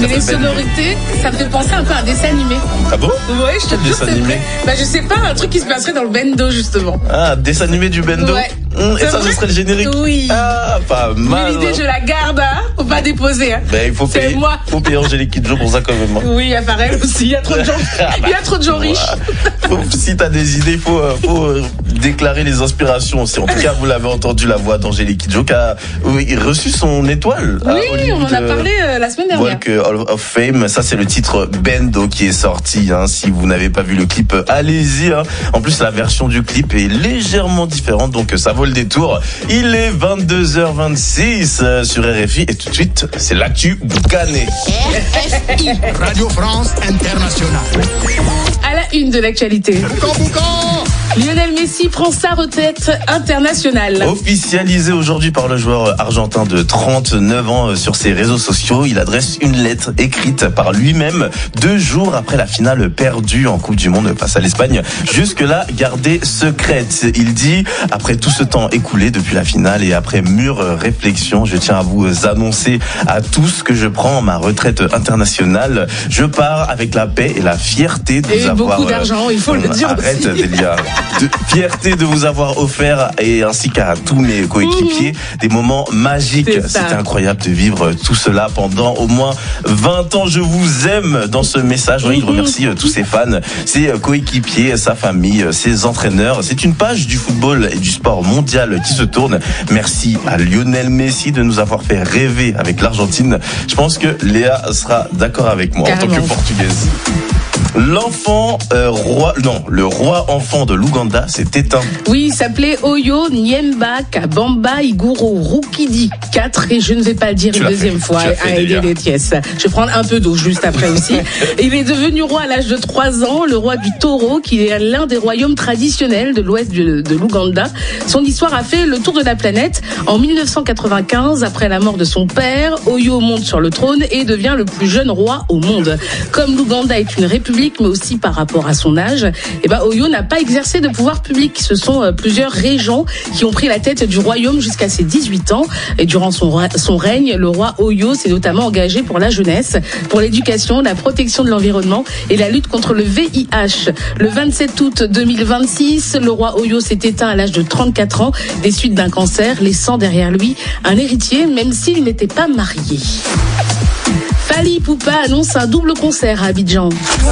Mais les sonorités, ça me fait penser un peu à un dessin animé. Ah bon? Ouais, je te jure, c'est vrai. Bah, je sais pas, un truc qui se passerait dans le bendo, justement. Ah, dessin animé du bendo? Ouais. Et ça, ce serait le générique? Oui. Ah, pas mal. Mais l'idée, je la garde, hein. Faut pas déposer, hein. Ben, il faut payer. Moi. Faut payer Angélique Kidjo pour ça, quand même. Oui, appareil aussi. Il y a trop de gens, il y a trop de gens riches. Si t'as des idées, faut déclarer les inspirations aussi. En tout cas, vous l'avez entendu, la voix d'Angélique Kidjo qui a reçu son étoile. Oui, on en a parlé la semaine dernière. Walk of Fame, ça c'est le titre Bendo qui est sorti. Hein. Si vous n'avez pas vu le clip, allez-y. Hein. En plus, la version du clip est légèrement différente, donc ça vaut le détour. Il est 22h26 sur RFI et tout de suite, c'est l'actu Ghané. RFI, Radio France Internationale. À la une de l'actualité. Lionel Messi prend sa retraite internationale. Officialisé aujourd'hui par le joueur argentin de 39 ans sur ses réseaux sociaux, il adresse une lettre écrite par lui-même 2 jours après la finale perdue en Coupe du Monde face à l'Espagne. Jusque-là, gardée secrète. Il dit, après tout ce temps écoulé depuis la finale et après mûre réflexion, je tiens à vous annoncer à tous que je prends ma retraite internationale. Je pars avec la paix et la fierté de vous avoir... beaucoup d'argent, il faut le dire arrête, aussi. Delia. Fierté de vous avoir offert et ainsi qu'à tous mes coéquipiers des moments magiques. C'était incroyable de vivre tout cela pendant au moins 20 ans. Je vous aime dans ce message. Il remercie tous ses fans, ses coéquipiers, sa famille, ses entraîneurs. C'est une page du football et du sport mondial qui se tourne. Merci à Lionel Messi de nous avoir fait rêver avec l'Argentine. Je pense que Léa sera d'accord avec moi. Carrément. En tant que Portugaise. Le roi enfant de l'Ouganda s'est éteint. Oui, il s'appelait Oyo Nyemba Kabamba Iguro Rukidi 4 et je ne vais pas le dire une deuxième fois à aider les pièces. Je vais prendre un peu d'eau juste après aussi. Il est devenu roi à l'âge de 3 ans, le roi du taureau, qui est l'un des royaumes traditionnels de l'ouest de l'Ouganda. Son histoire a fait le tour de la planète. En 1995, après la mort de son père, Oyo monte sur le trône et devient le plus jeune roi au monde. Comme l'Ouganda est une république, mais aussi par rapport à son âge, Oyo n'a pas exercé de pouvoir public. Ce sont plusieurs régents qui ont pris la tête du royaume jusqu'à ses 18 ans. Et durant son règne, le roi Oyo s'est notamment engagé pour la jeunesse, pour l'éducation, la protection de l'environnement et la lutte contre le VIH. Le 27 août 2026, le roi Oyo s'est éteint à l'âge de 34 ans des suites d'un cancer, laissant derrière lui un héritier, même s'il n'était pas marié. Fally Ipupa annonce un double concert à Abidjan.